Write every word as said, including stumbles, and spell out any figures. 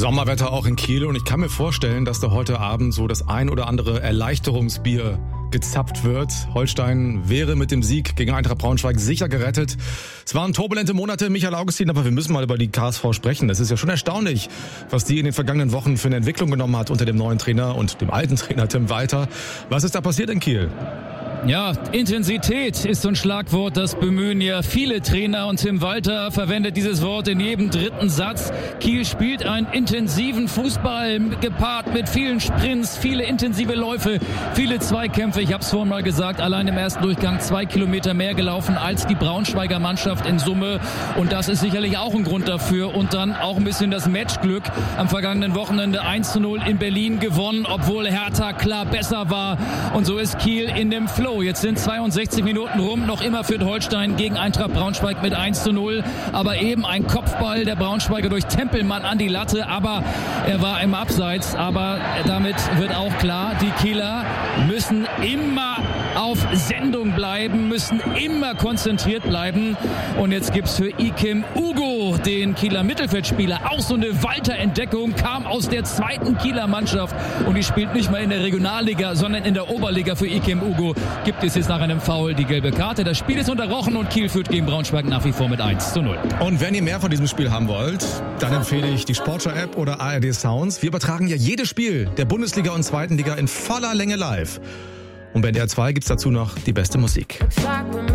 Sommerwetter auch in Kiel und ich kann mir vorstellen, dass da heute Abend so das ein oder andere Erleichterungsbier gezapft wird. Holstein wäre mit dem Sieg gegen Eintracht Braunschweig sicher gerettet. Es waren turbulente Monate, Michael Augustin, aber wir müssen mal über die K S V sprechen. Es ist ja schon erstaunlich, was die in den vergangenen Wochen für eine Entwicklung genommen hat unter dem neuen Trainer und dem alten Trainer Tim Walter. Was ist da passiert in Kiel? Ja, Intensität ist so ein Schlagwort, das bemühen ja viele Trainer und Tim Walter verwendet dieses Wort in jedem dritten Satz. Kiel spielt einen intensiven Fußball, gepaart mit vielen Sprints, viele intensive Läufe, viele Zweikämpfe. Ich habe es vorhin mal gesagt, allein im ersten Durchgang zwei Kilometer mehr gelaufen als die Braunschweiger Mannschaft in Summe. Und das ist sicherlich auch ein Grund dafür. Und dann auch ein bisschen das Matchglück. Am vergangenen Wochenende eins zu null in Berlin gewonnen, obwohl Hertha klar besser war. Und so ist Kiel in dem Flow. Jetzt sind zweiundsechzig Minuten rum, noch immer führt Holstein gegen Eintracht Braunschweig mit eins zu null, aber eben ein Kopfball der Braunschweiger durch Tempelmann an die Latte, aber er war im Abseits, aber damit wird auch klar, die Kieler müssen immer auf Sendung bleiben, müssen immer konzentriert bleiben und jetzt gibt's für Ikem Ugo, den Kieler Mittelfeldspieler, auch so eine Walter-Entdeckung, kam aus der zweiten Kieler Mannschaft und die spielt nicht mal in der Regionalliga, sondern in der Oberliga. Für Ikem Ugo gibt es jetzt nach einem Foul die gelbe Karte. Das Spiel ist unterbrochen und Kiel führt gegen Braunschweig nach wie vor mit eins zu null. Und wenn ihr mehr von diesem Spiel haben wollt, dann empfehle ich die Sportschau-App oder A R D Sounds. Wir übertragen ja jedes Spiel der Bundesliga und zweiten Liga in voller Länge live. Und bei D R zwei gibt's dazu noch die beste Musik.